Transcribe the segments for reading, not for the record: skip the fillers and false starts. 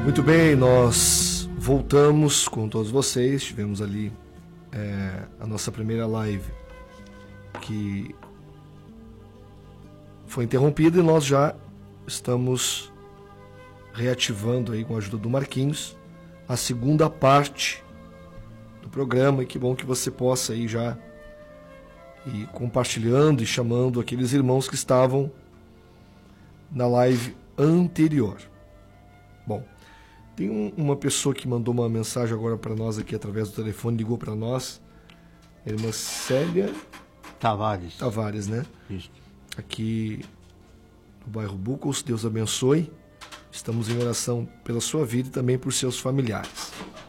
Muito bem, nós voltamos com todos vocês. Tivemos ali a nossa primeira live que foi interrompida e nós já estamos reativando aí com a ajuda do Marquinhos a segunda parte do programa. E que bom que você possa aí já ir compartilhando e chamando aqueles irmãos que estavam na live anterior. Bom, tem uma pessoa que mandou uma mensagem agora para nós aqui através do telefone, ligou para nós, a irmã Célia Tavares, né? Isso. Aqui no bairro Bucos. Deus abençoe. Estamos em oração pela sua vida e também por seus familiares.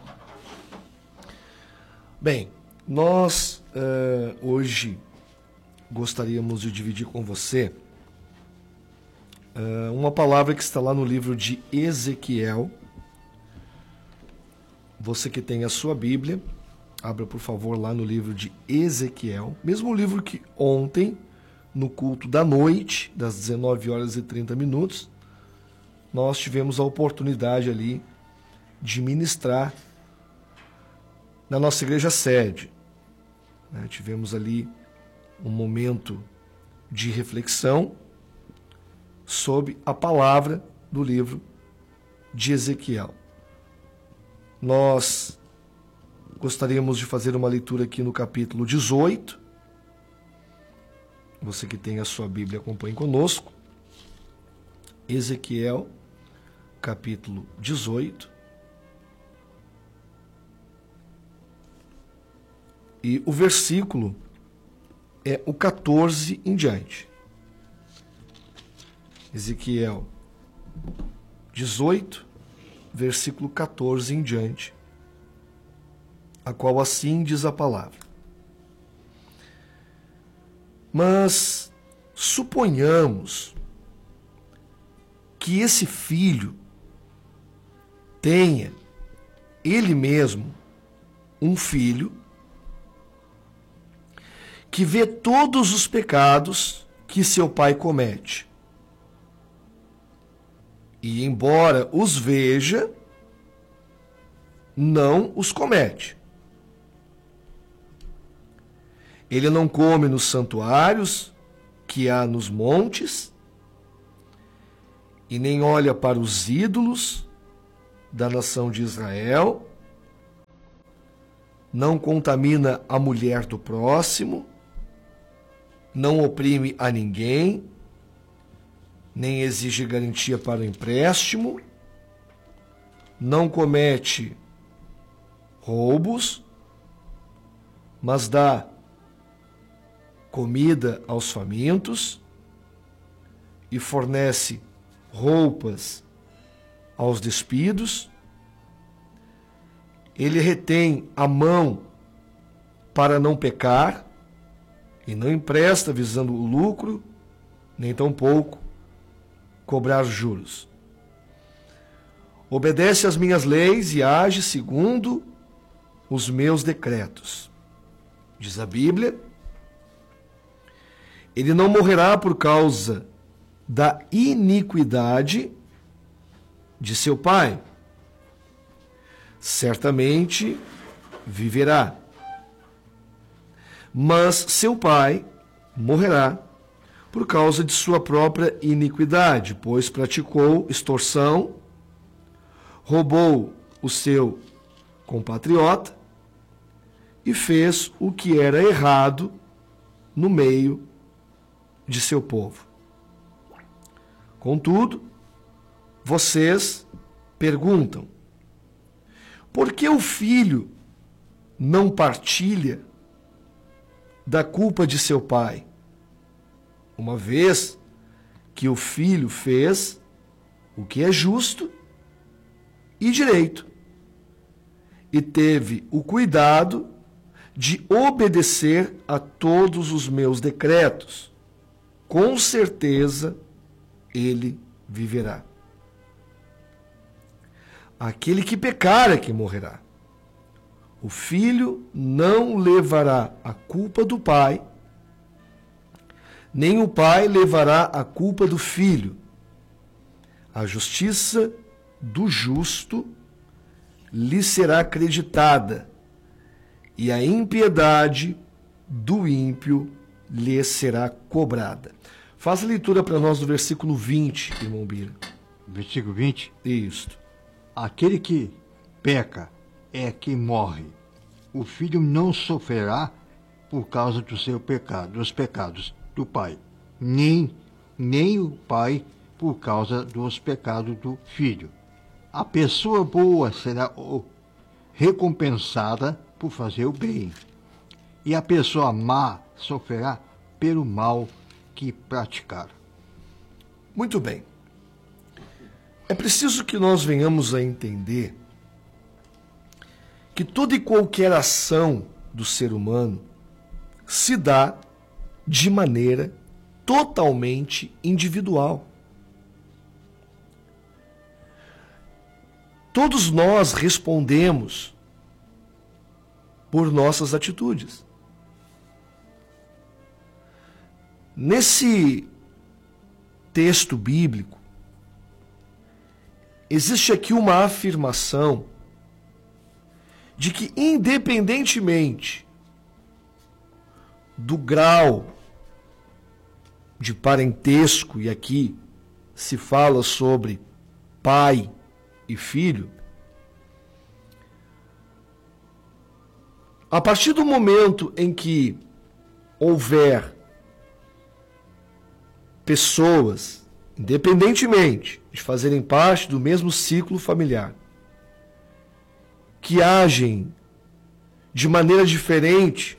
Bem, nós hoje gostaríamos de dividir com você uma palavra que está lá no livro de Ezequiel. Você que tem a sua Bíblia, abra por favor lá no livro de Ezequiel, mesmo livro que ontem, no culto da noite, das 19 horas e 30 minutos, nós tivemos a oportunidade ali de ministrar na nossa igreja sede. Tivemos ali um momento de reflexão sobre a palavra do livro de Ezequiel. Nós gostaríamos de fazer uma leitura aqui no capítulo 18. Você que tem a sua Bíblia, acompanhe conosco. Ezequiel, capítulo 18. E o versículo é o 14 em diante. Ezequiel 18, versículo 14 em diante, a qual assim diz a palavra: Mas suponhamos que esse filho tenha ele mesmo um filho que vê todos os pecados que seu pai comete. E, embora os veja, não os comete. Ele não come nos santuários que há nos montes, e nem olha para os ídolos da nação de Israel, não contamina a mulher do próximo, não oprime a ninguém, nem exige garantia para o empréstimo, não comete roubos, mas dá comida aos famintos e fornece roupas aos despidos. Ele retém a mão para não pecar e não empresta visando o lucro, nem tampouco cobrar juros. Obedece às minhas leis e age segundo os meus decretos. Diz a Bíblia: ele não morrerá por causa da iniquidade de seu pai. Certamente viverá. Mas seu pai morrerá por causa de sua própria iniquidade, pois praticou extorsão, roubou o seu compatriota e fez o que era errado no meio de seu povo. Contudo, vocês perguntam: por que o filho não partilha da culpa de seu pai, uma vez que o filho fez o que é justo e direito, e teve o cuidado de obedecer a todos os meus decretos? Com certeza ele viverá. Aquele que pecar é que morrerá. O filho não levará a culpa do pai, nem o pai levará a culpa do filho. A justiça do justo lhe será acreditada, e a impiedade do ímpio lhe será cobrada. Faça a leitura para nós do versículo 20, irmão Bira. Versículo 20. Isso. Aquele que peca é quem morre. O filho não sofrerá por causa do seu pecado, dos pecados do pai, nem o pai por causa dos pecados do filho. A pessoa boa será recompensada por fazer o bem, e a pessoa má sofrerá pelo mal que praticar. Muito bem. É preciso que nós venhamos a entender que toda e qualquer ação do ser humano se dá de maneira totalmente individual. Todos nós respondemos por nossas atitudes. Nesse texto bíblico, existe aqui uma afirmação de que, independentemente do grau de parentesco, e aqui se fala sobre pai e filho, a partir do momento em que houver pessoas, independentemente de fazerem parte do mesmo ciclo familiar, que agem de maneira diferente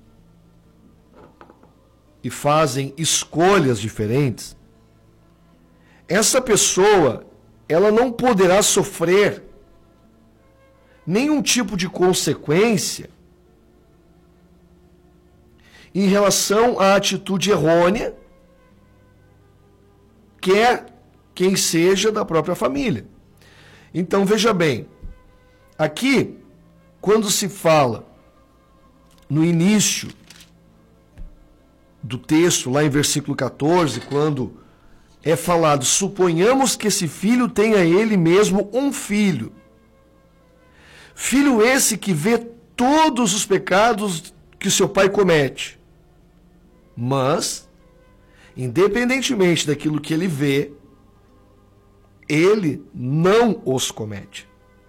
e fazem escolhas diferentes, essa pessoa, ela não poderá sofrer nenhum tipo de consequência em relação à atitude errônea, quer quem seja da própria família. Então, veja bem, aqui, quando se fala no início do texto, lá em versículo 14, quando é falado, suponhamos que esse filho tenha ele mesmo um filho. Filho esse que vê todos os pecados que seu pai comete. Mas, independentemente daquilo que ele vê, ele não os comete.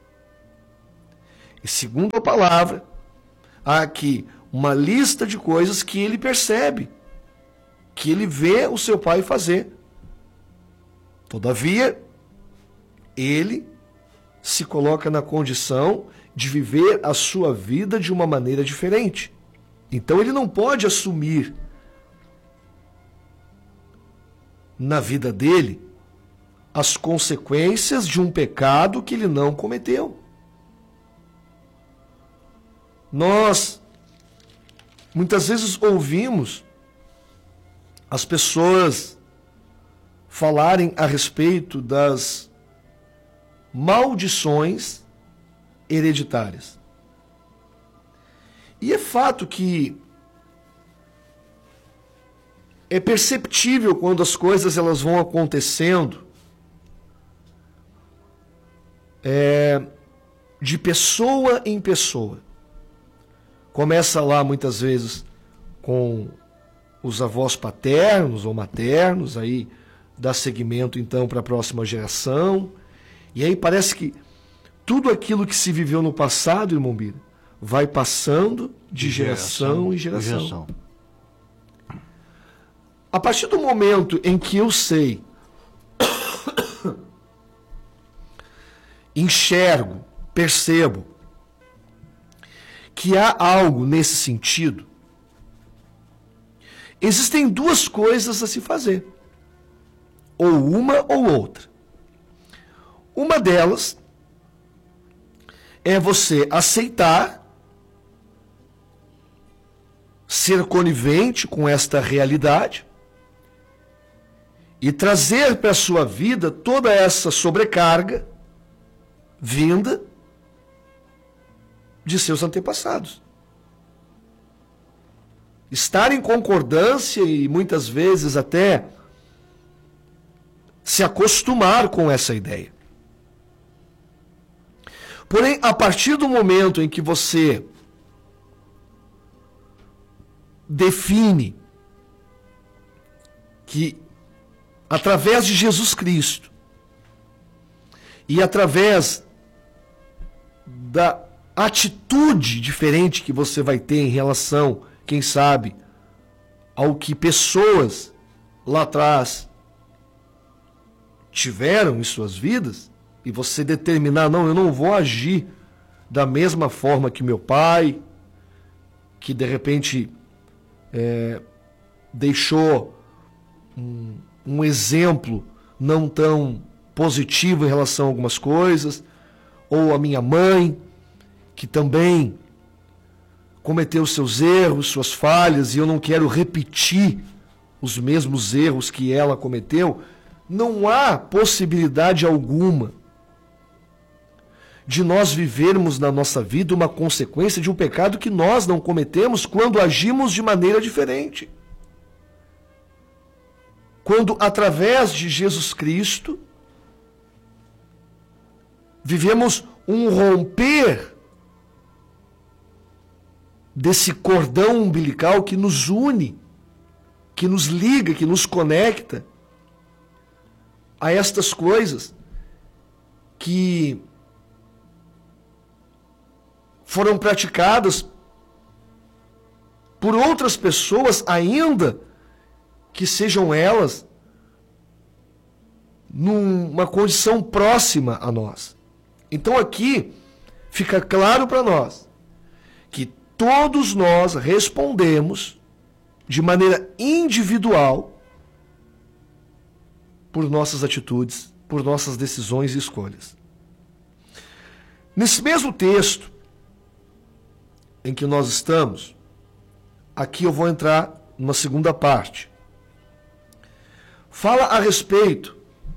E segundo a palavra, há aqui uma lista de coisas que ele percebe, que ele vê o seu pai fazer. Todavia, ele se coloca na condição de viver a sua vida de uma maneira diferente. Então ele não pode assumir na vida dele as consequências de um pecado que ele não cometeu. Nós muitas vezes ouvimos as pessoas falarem a respeito das maldições hereditárias. E é fato que é perceptível quando as coisas elas vão acontecendo de pessoa em pessoa. Começa lá muitas vezes com os avós paternos ou maternos, aí dá seguimento então para a próxima geração, e aí parece que tudo aquilo que se viveu no passado, irmão Bira, vai passando de geração em geração. A partir do momento em que eu sei, enxergo, percebo que há algo nesse sentido, existem duas coisas a se fazer. Ou uma ou outra. Uma delas é você aceitar, ser conivente com esta realidade e trazer para a sua vida toda essa sobrecarga vinda de seus antepassados. Estar em concordância e muitas vezes até se acostumar com essa ideia. Porém, a partir do momento em que você define que através de Jesus Cristo e através da atitude diferente que você vai ter em relação, quem sabe, ao que pessoas lá atrás tiveram em suas vidas, e você determinar, não, eu não vou agir da mesma forma que meu pai, que de repente deixou um exemplo não tão positivo em relação a algumas coisas, ou a minha mãe, que também cometeu seus erros, suas falhas, e eu não quero repetir os mesmos erros que ela cometeu. Não há possibilidade alguma de nós vivermos na nossa vida uma consequência de um pecado que nós não cometemos quando agimos de maneira diferente. Quando, através de Jesus Cristo, vivemos um romper desse cordão umbilical que nos une, que nos liga, que nos conecta a estas coisas que foram praticadas por outras pessoas, ainda que sejam elas numa condição próxima a nós. Então aqui fica claro para nós que todos nós respondemos de maneira individual por nossas atitudes, por nossas decisões e escolhas. Nesse mesmo texto em que nós estamos, aqui eu vou entrar numa segunda parte. Fala a respeito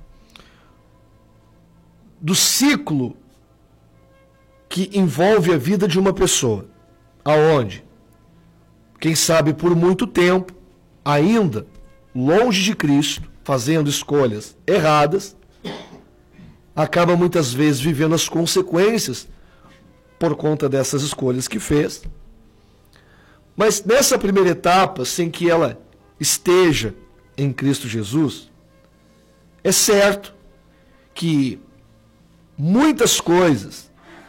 do ciclo que envolve a vida de uma pessoa, aonde, quem sabe por muito tempo, ainda longe de Cristo, fazendo escolhas erradas, acaba muitas vezes vivendo as consequências por conta dessas escolhas que fez. Mas nessa primeira etapa, sem que ela esteja em Cristo Jesus, é certo que muitas coisas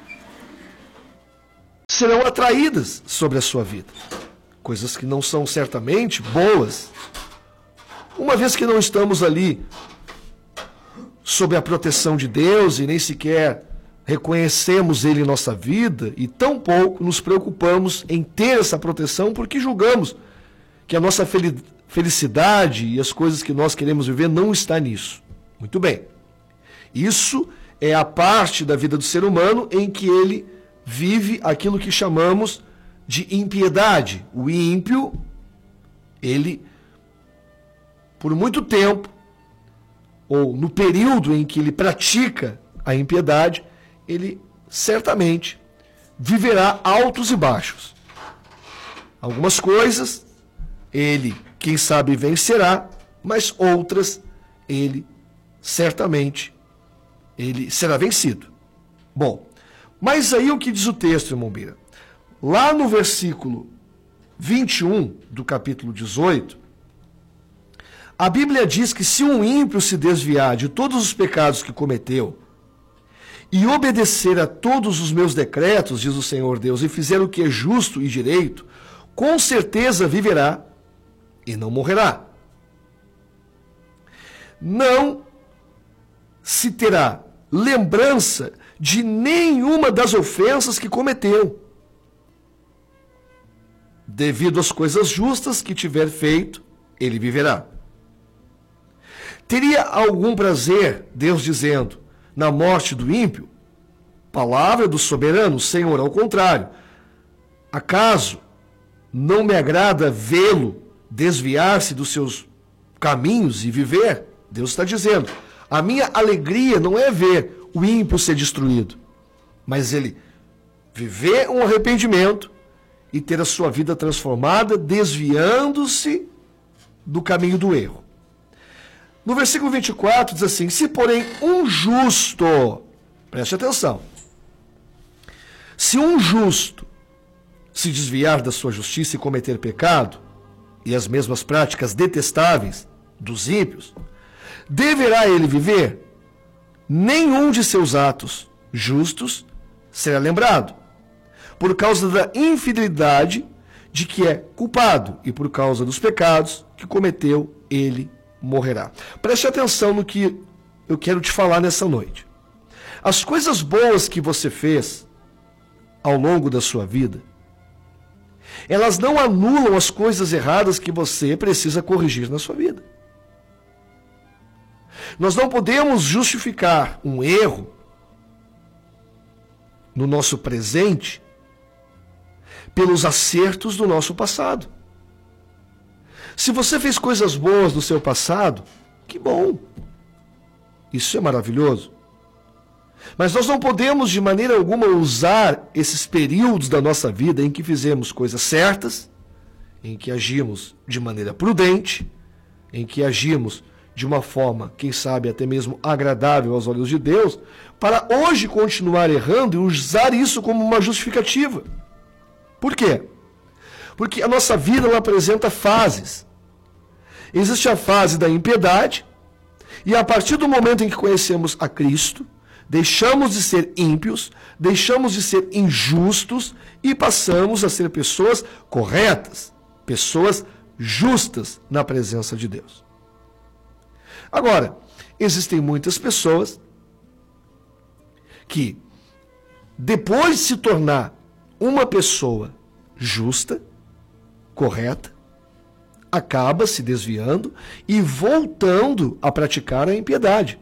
serão atraídas sobre a sua vida. Coisas que não são certamente boas, uma vez que não estamos ali sob a proteção de Deus e nem sequer reconhecemos Ele em nossa vida, e tampouco nos preocupamos em ter essa proteção porque julgamos que a nossa felicidade e as coisas que nós queremos viver não está nisso. Muito bem. Isso é a parte da vida do ser humano em que ele vive aquilo que chamamos de impiedade. O ímpio, ele, por muito tempo, ou no período em que ele pratica a impiedade, ele certamente viverá altos e baixos. Algumas coisas ele, quem sabe, vencerá, mas outras ele certamente ele será vencido. Bom, mas aí o que diz o texto, irmão Bira? Lá no versículo 21 do capítulo 18, a Bíblia diz que se um ímpio se desviar de todos os pecados que cometeu e obedecer a todos os meus decretos, diz o Senhor Deus, e fizer o que é justo e direito, com certeza viverá e não morrerá. Não se terá lembrança de nenhuma das ofensas que cometeu, devido às coisas justas que tiver feito, ele viverá. Teria algum prazer, Deus dizendo, na morte do ímpio? Palavra do soberano, Senhor, ao contrário. Acaso não me agrada vê-lo desviar-se dos seus caminhos e viver? Deus está dizendo, a minha alegria não é ver o ímpio ser destruído, mas ele viver um arrependimento e ter a sua vida transformada, desviando-se do caminho do erro. No versículo 24 diz assim, se porém um justo, preste atenção, Se um justo se desviar da sua justiça e cometer pecado, e as mesmas práticas detestáveis dos ímpios, deverá ele viver? Nenhum de seus atos justos será lembrado, por causa da infidelidade de que é culpado, e por causa dos pecados que cometeu, ele morrerá. Preste atenção no que eu quero te falar nessa noite. As coisas boas que você fez ao longo da sua vida, elas não anulam as coisas erradas que você precisa corrigir na sua vida. Nós não podemos justificar um erro no nosso presente pelos acertos do nosso passado. Se você fez coisas boas no seu passado, que bom. Isso é maravilhoso. Mas nós não podemos de maneira alguma usar esses períodos da nossa vida em que fizemos coisas certas, em que agimos de maneira prudente, em que agimos de uma forma, quem sabe, até mesmo agradável aos olhos de Deus, para hoje continuar errando e usar isso como uma justificativa. Por quê? Porque a nossa vida ela apresenta fases. Existe a fase da impiedade, e a partir do momento em que conhecemos a Cristo, deixamos de ser ímpios, deixamos de ser injustos e passamos a ser pessoas corretas, pessoas justas na presença de Deus. Agora, existem muitas pessoas que, depois de se tornar uma pessoa justa, correta, acaba se desviando e voltando a praticar a impiedade.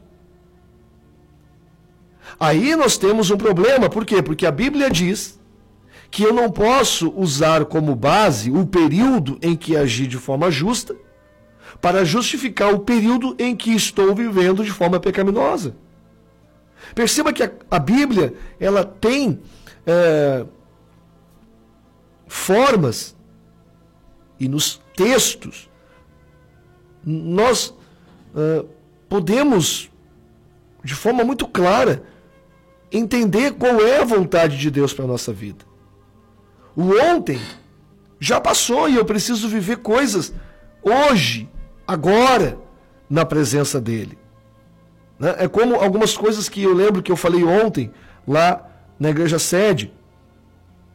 Aí nós temos um problema, por quê? Porque a Bíblia diz que eu não posso usar como base o período em que agi de forma justa para justificar o período em que estou vivendo de forma pecaminosa. Perceba que a Bíblia ela tem formas e nos textos nós podemos de forma muito clara entender qual é a vontade de Deus para a nossa vida. O ontem já passou e eu preciso viver coisas hoje, agora, na presença dele. É como algumas coisas que eu lembro que eu falei ontem lá na igreja sede.